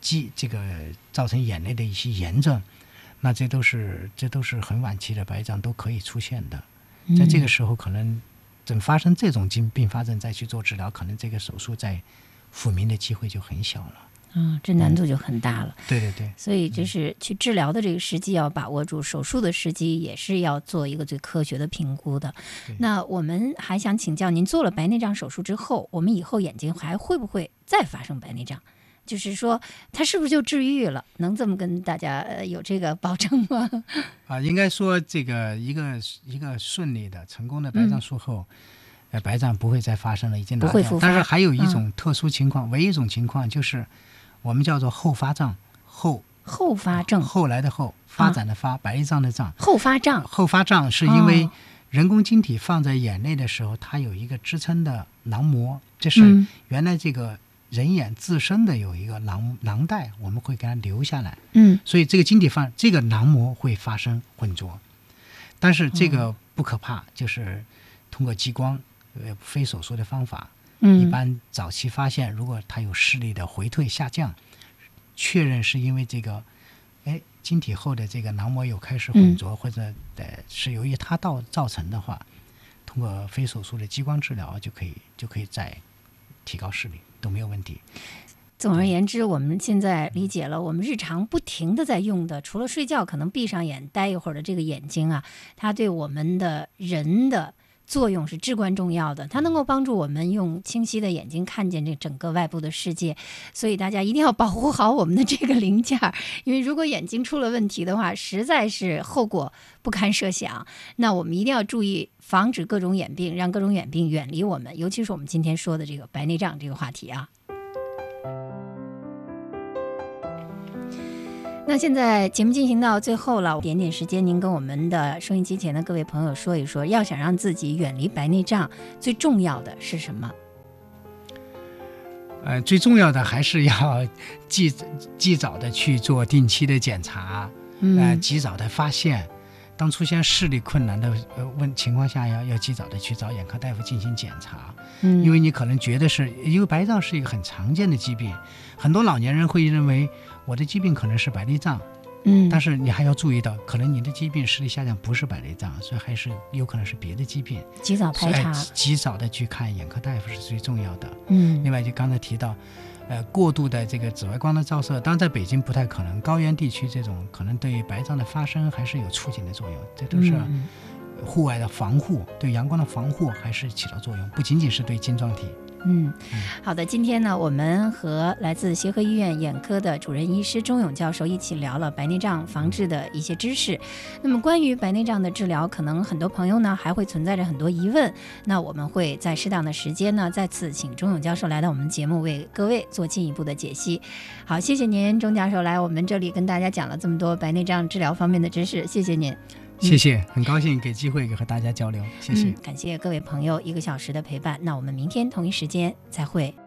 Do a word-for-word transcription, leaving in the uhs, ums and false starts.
积这个造成眼内的一些炎症，那这都是这都是很晚期的白内障都可以出现的。在这个时候可能等发生这种并发症再去做治疗，可能这个手术在复明的机会就很小了。 嗯，这难度就很大了。 嗯、对对对， 所以就是去治疗的这个时机要把握住，手术的时机也是要做一个最科学的评估的。那我们还想请教您，做了白内障手术之后，我们以后眼睛还会不会再发生白内障？就是说它是不是就治愈了？能这么跟大家、呃、有这个保证吗？ 啊，应该说这个一个一个顺利的成功的白障术后、嗯呃、白障不会再发生了，已经拿掉，不会复发。但是还有一种特殊情况、嗯、唯一一种情况就是我们叫做后发障，后后发症， 后来的后，发展的发、啊、白内障的障。 后发障， 后发障是因为人工晶体放在眼内的时候、哦、它有一个支撑的囊膜，这是原来这个人眼自身的有一个囊囊袋，我们会给它留下来， 嗯， 所以这个晶体放这个囊膜会发生混浊，但是这个不可怕、嗯、就是通过激光呃非手术的方法， 嗯， 一般早期发现，如果它有视力的回退下降，确认是因为这个哎晶体后的这个囊膜有开始混浊、嗯、或者呃是由于它造造成的话，通过非手术的激光治疗就可以就可以再提高视力，都没有问题。 总而言之，我们现在理解了，我们日常不停的在用的，除了睡觉可能闭上眼待一会儿的这个眼睛啊，它对我们的人的作用是至关重要的，它能够帮助我们用清晰的眼睛看见这整个外部的世界，所以大家一定要保护好我们的这个零件，因为如果眼睛出了问题的话，实在是后果不堪设想。那我们一定要注意防止各种眼病，让各种眼病远离我们，尤其是我们今天说的这个白内障这个话题啊。那现在节目进行到最后了，点点时间，您跟我们的收音机前的各位朋友说一说，要想让自己远离白内障，最重要的是什么？ 呃，最重要的还是要及及早的去做定期的检查， 嗯、 呃，及早的发现。当出现视力困难的呃问情况下，要要及早的去找眼科大夫进行检查， 嗯， 因为你可能觉得是因为白内障是一个很常见的疾病，很多老年人会认为我的疾病可能是白内障， 嗯， 但是你还要注意到，可能你的疾病视力下降不是白内障，所以还是有可能是别的疾病， 及早排查， 及早的去看眼科大夫是最重要的。 嗯， 另外就刚才提到。呃，过度的这个紫外光的照射，当然在北京不太可能，高原地区这种可能对于白障的发生还是有促进的作用，这都是户外的防护，对阳光的防护还是起到作用，不仅仅是对晶状体。 嗯，好的，今天呢，我们和来自协和医院眼科的主任医师钟勇教授一起聊了白内障防治的一些知识。那么关于白内障的治疗，可能很多朋友呢还会存在着很多疑问，那我们会在适当的时间呢，再次请钟勇教授来到我们节目，为各位做进一步的解析。好，谢谢您，钟教授来我们这里跟大家讲了这么多白内障治疗方面的知识，谢谢您。 谢谢，很高兴给机会和大家交流，谢谢、 嗯、感谢各位朋友一个小时的陪伴，那我们明天同一时间再会。